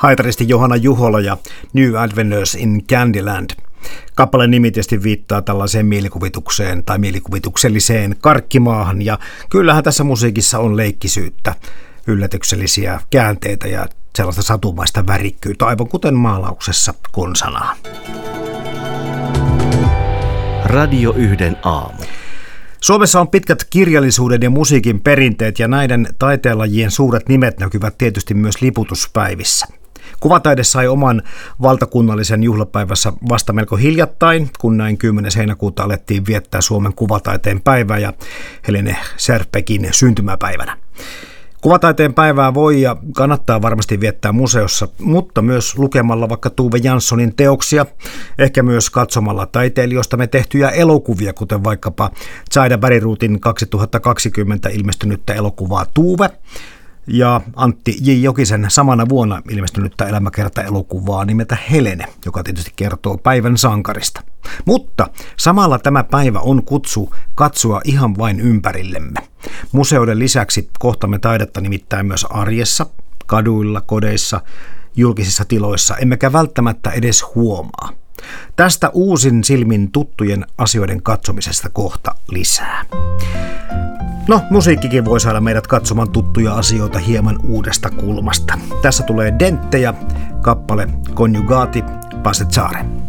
haitaristi Johanna Juhola ja New Adventures in Candyland. Kappaleen nimi tietysti viittaa tällaiseen mielikuvitukseen tai mielikuvitukselliseen karkkimaahan, ja kyllähän tässä musiikissa on leikkisyyttä, yllätyksellisiä käänteitä ja sellaista satumaista värikkyyttä, aivan kuten maalauksessa konsanaan. Radio 1 aamu. Suomessa on pitkät kirjallisuuden ja musiikin perinteet, ja näiden taiteenlajien suuret nimet näkyvät tietysti myös liputuspäivissä. Kuvataide sai oman valtakunnallisen juhlapäivässä vasta melko hiljattain, kun näin 10. heinäkuuta alettiin viettää Suomen kuvataiteen päivää ja Helene Särpekin syntymäpäivänä. Kuvataiteen päivää voi ja kannattaa varmasti viettää museossa, mutta myös lukemalla vaikka Tove Janssonin teoksia, ehkä myös katsomalla taiteilijoistamme tehtyjä elokuvia, kuten vaikkapa Zaida Bergruutin 2020 ilmestynyttä elokuvaa Tuve ja Antti J. Jokisen samana vuonna ilmestynyttä elämäkerta-elokuvaa nimeltä Helene, joka tietysti kertoo päivän sankarista. Mutta samalla tämä päivä on kutsu katsoa ihan vain ympärillemme. Museoiden lisäksi kohtamme taidetta nimittäin myös arjessa, kaduilla, kodeissa, julkisissa tiloissa, emmekä välttämättä edes huomaa. Tästä uusin silmin tuttujen asioiden katsomisesta kohta lisää. No, musiikkikin voi saada meidät katsomaan tuttuja asioita hieman uudesta kulmasta. Tässä tulee Denttejä, kappale Coniugati Passeggiare.